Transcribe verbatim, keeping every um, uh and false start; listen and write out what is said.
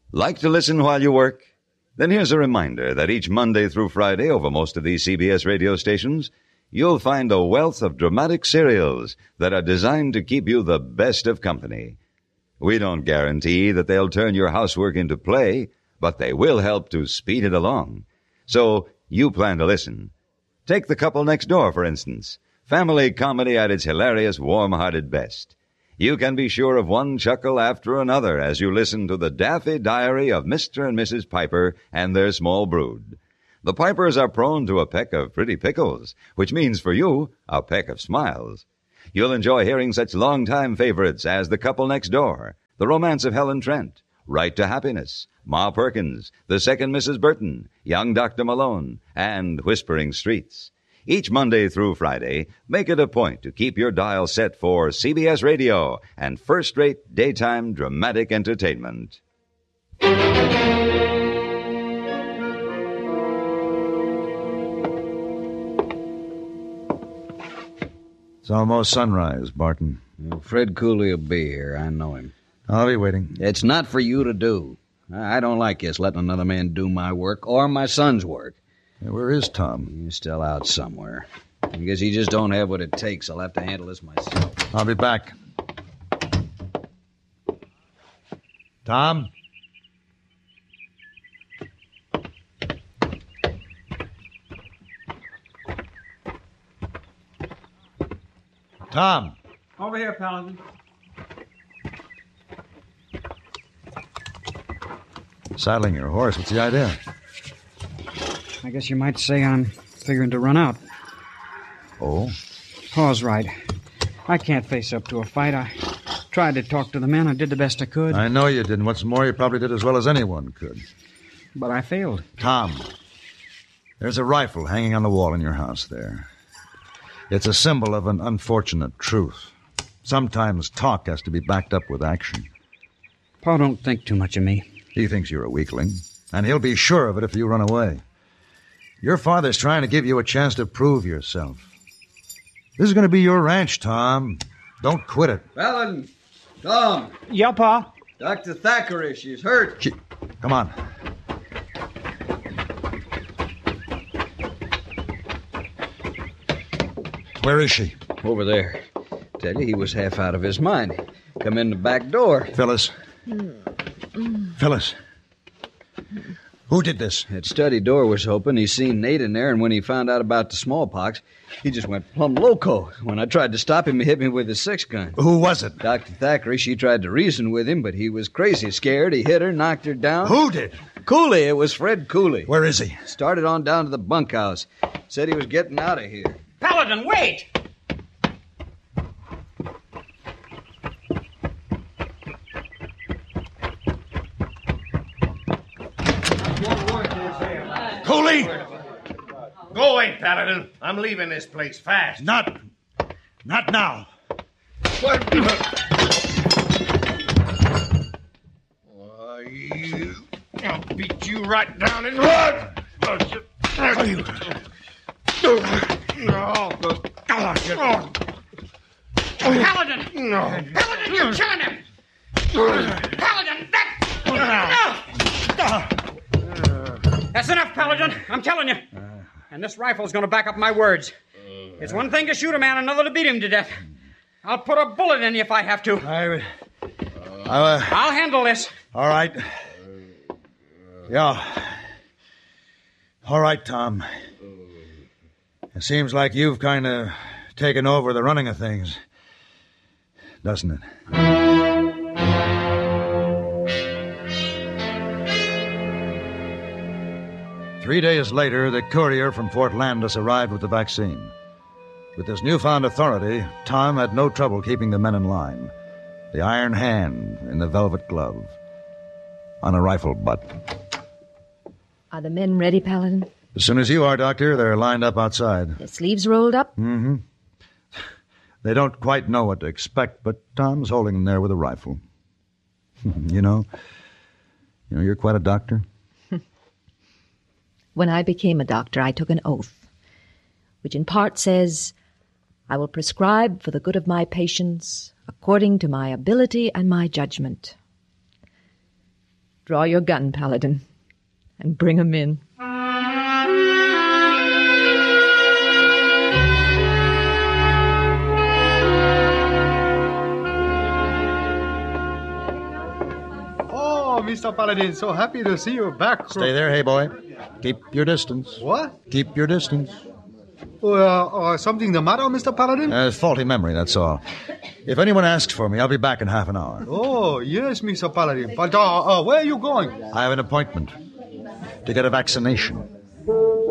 Like to listen while you work? Then here's a reminder that each Monday through Friday over most of these C B S radio stations, you'll find a wealth of dramatic serials that are designed to keep you the best of company. We don't guarantee that they'll turn your housework into play, but they will help to speed it along. So you plan to listen. Take The Couple Next Door, for instance. Family comedy at its hilarious, warm-hearted best. You can be sure of one chuckle after another as you listen to the Daffy Diary of Mister and Missus Piper and their small brood. The Pipers are prone to a peck of pretty pickles, which means for you a peck of smiles. You'll enjoy hearing such longtime favorites as The Couple Next Door, The Romance of Helen Trent, Right to Happiness, Ma Perkins, The Second Missus Burton, Young Doctor Malone, and Whispering Streets. Each Monday through Friday, make it a point to keep your dial set for C B S Radio and first-rate daytime dramatic entertainment. It's almost sunrise, Barton. Well, Fred Cooley will be here. I know him. I'll be waiting. It's not for you to do. I don't like this letting another man do my work or my son's work. Hey, where is Tom? He's still out somewhere. I guess he just don't have what it takes. I'll have to handle this myself. I'll be back. Tom? Tom? Over here, Paladin. Saddling your horse. What's the idea? I guess you might say I'm figuring to run out. Oh? Paul's right. I can't face up to a fight. I tried to talk to the men. I did the best I could. I know you did. And what's more, you probably did as well as anyone could. But I failed. Tom, there's a rifle hanging on the wall in your house there. It's a symbol of an unfortunate truth. Sometimes talk has to be backed up with action. Paul don't think too much of me. He thinks you're a weakling, and he'll be sure of it if you run away. Your father's trying to give you a chance to prove yourself. This is going to be your ranch, Tom. Don't quit it. Paladin! Tom! Yeah, Pa? Doctor Thackeray, she's hurt. She... Come on. Where is she? Over there. Tell you, he was half out of his mind. Come in the back door. Phyllis. Phyllis. Who did this? That study door was open. He seen Nate in there, and when he found out about the smallpox, he just went plumb loco. When I tried to stop him, he hit me with his six-gun. Who was it? Doctor Thackeray, she tried to reason with him, but he was crazy scared. He hit her, knocked her down. Who did? Cooley. It was Fred Cooley. Where is he? Started on down to the bunkhouse. Said he was getting out of here. Paladin, wait! Cooley! Go away, Paladin. I'm leaving this place fast. Not... Not now. Why, you... I'll beat you right down and run! You... No. Paladin! No. Paladin, you're killing him! Paladin, that... No! That's enough, Paladin. I'm telling you. And this rifle's going to back up my words. It's one thing to shoot a man, another to beat him to death. I'll put a bullet in you if I have to. I... I uh... I'll handle this. All right. Yeah. All right, Tom. It seems like you've kind of taken over the running of things, doesn't it? Three days later, the courier from Fort Landis arrived with the vaccine. With his newfound authority, Tom had no trouble keeping the men in line. The iron hand in the velvet glove on a rifle butt. Are the men ready, Paladin? As soon as you are, Doctor, they're lined up outside. Their sleeves rolled up? Mm-hmm. They don't quite know what to expect, but Tom's holding them there with a rifle. you know, you know, you're quite a doctor. When I became a doctor, I took an oath, which in part says, I will prescribe for the good of my patients according to my ability and my judgment. Draw your gun, Paladin, and bring 'em in. Oh, Mister Paladin, so happy to see you back. Stay there, hey boy. Keep your distance. What? Keep your distance. Uh, uh, something the matter, Mister Paladin? Uh, faulty memory, that's all. If anyone asks for me, I'll be back in half an hour. Oh, yes, Mister Paladin. But uh, uh, where are you going? I have an appointment to get a vaccination.